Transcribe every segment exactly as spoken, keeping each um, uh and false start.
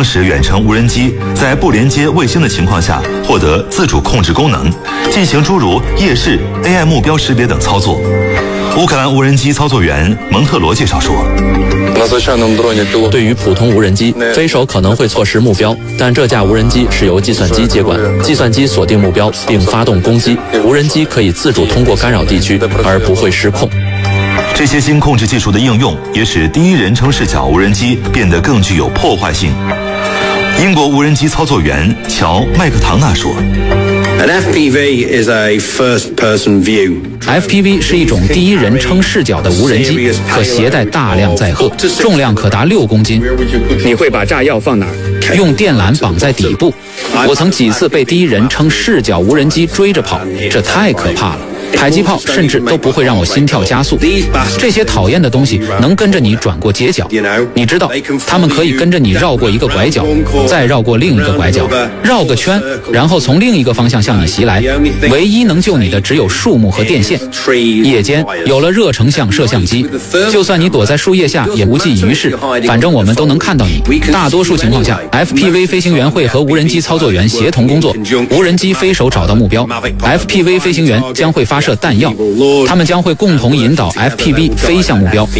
使远程无人机在不连接卫星的情况下获得自主控制功能，进行诸如夜视、A I 目标识别等操作。乌克兰无人机操作员蒙特罗介绍说， 对于普通无人机，飞手可能会错失目标，但这架无人机是由计算机接管，计算机锁定目标并发动攻击，无人机可以自主通过干扰地区，而不会失控。 这些新控制技术的应用也使第一人称视角无人机变得更具有破坏性。英国无人机操作员乔·麦克唐纳说， An F P V is a first-person view. F P V 是一种第一人称视角的无人机，可携带大量载荷，重量可达六公斤。 你会把炸药放哪儿？ 用电缆绑在底部。我曾几次被第一人称视角无人机追着跑，这太可怕了。迫击炮甚至都不会让我心跳加速。这些讨厌的东西能跟着你转过街角，你知道，它们可以跟着你绕过一个拐角，再绕过另一个拐角，绕个圈，然后从另一个方向向你袭来。唯一能救你的只有树木和电线。夜间有了热成像摄像机，就算你躲在树叶下也无济于事，反正我们都能看到你。大多数情况下 ，F P V 飞行员会和无人机操作员协同工作，无人机飞手找到目标 ，F P V 飞行员将会发射弹药，他们将会共同引导 F P V 飞向目标。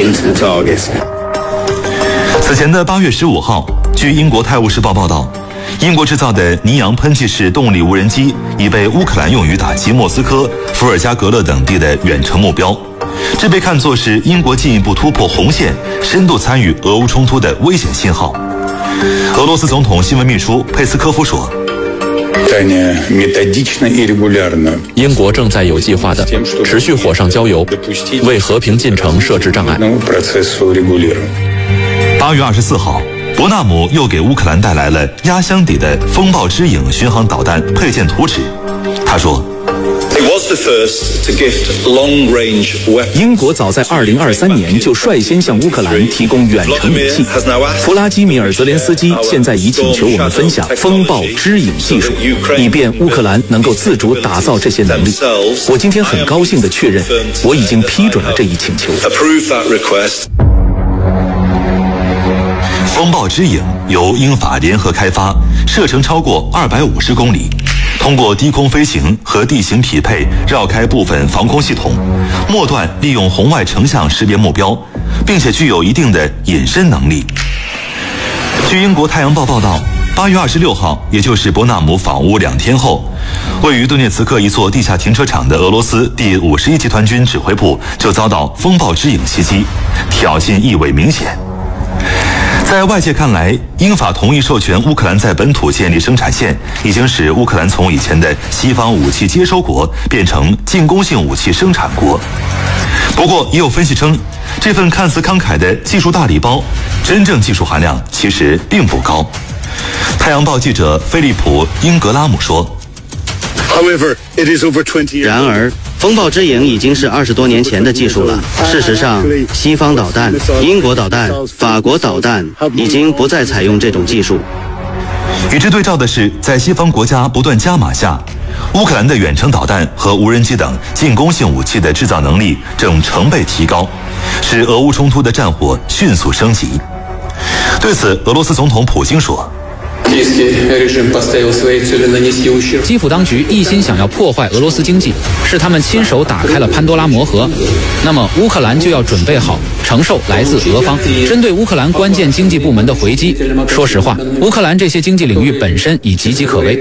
此前的八月十五号，据英国《泰晤士报》报道，英国制造的尼昂喷气式动力无人机已被乌克兰用于打击莫斯科、伏尔加格勒等地的远程目标。这被看作是英国进一步突破红线、深度参与俄乌冲突的危险信号。俄罗斯总统新闻秘书佩斯科夫说， 英国正在有计划地持续火上浇油，为和平进程设置障碍。 八月二十四号，伯纳姆又给乌克兰带来了压箱底的风暴之影巡航导弹配件图纸。他说， 英国早在二零二三年就率先向乌克兰提供远程武器。弗拉基米尔·泽连斯基现在已请求我们分享风暴之影技术，以便乌克兰能够自主打造这些能力。我今天很高兴地确认，我已经批准了这一请求。 风暴之影由英法联合开发，射程超过二百五十公里，通过低空飞行和地形匹配绕开部分防空系统，末段利用红外成像识别目标，并且具有一定的隐身能力。据英国《太阳报》报道，八月二十六号，也就是伯纳姆访乌两天后，位于顿涅茨克一座地下停车场的俄罗斯第五十一集团军指挥部就遭到风暴之影袭击，挑衅意味明显。在外界看来，英法同意授权乌克兰在本土建立生产线，已经使乌克兰从以前的西方武器接收国变成进攻性武器生产国。不过，也有分析称，这份看似慷慨的技术大礼包，真正技术含量其实并不高。太阳报记者菲利普·英格拉姆说， 然而，风暴之影已经是二十多年前的技术了。事实上，西方导弹、英国导弹、法国导弹已经不再采用这种技术。 与之对照的是，在西方国家不断加码下，乌克兰的远程导弹和无人机等进攻性武器的制造能力正成倍提高，使俄乌冲突的战火迅速升级。对此，俄罗斯总统普京说， 基辅当局一心想要破坏俄罗斯经济，是他们亲手打开了潘多拉魔盒。那么乌克兰就要准备好承受来自俄方针对乌克兰关键经济部门的回击。说实话，乌克兰这些经济领域本身已岌岌可危。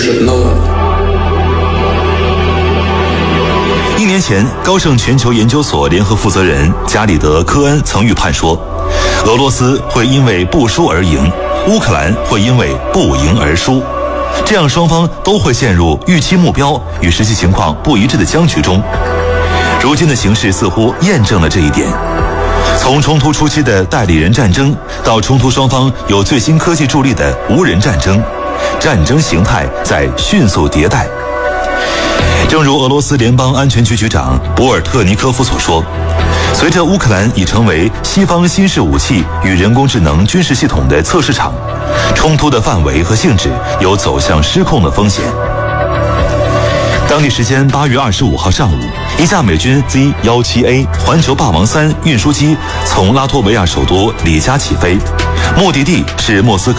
一年前，高盛全球研究所联合负责人加里德·科恩曾预判说，俄罗斯会因为不输而赢，乌克兰会因为不赢而输，这样双方都会陷入预期目标与实际情况不一致的僵局中。如今的形势似乎验证了这一点。从冲突初期的代理人战争，到冲突双方有最新科技助力的无人战争，战争形态在迅速迭代。正如俄罗斯联邦安全局局长博尔特尼科夫所说，随着乌克兰已成为西方新式武器与人工智能军事系统的测试场，冲突的范围和性质有走向失控的风险。当地时间八月二十五号上午，一架美军 Z 十七 A 环球霸王三运输机从拉脱维亚首都里加起飞，目的地是莫斯科